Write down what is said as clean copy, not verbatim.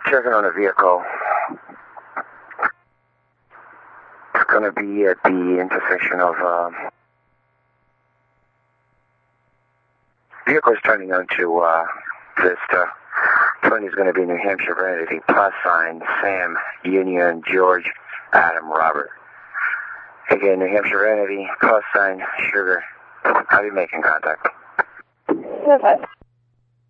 Checking on a vehicle. It's going to be at the intersection of... vehicle is turning onto Vista. Front is going to be New Hampshire Vanity, +sign, Sam, Union, George, Adam, Robert. Again, New Hampshire Vanity, +sign, Sugar. I'll be making contact. No, 5.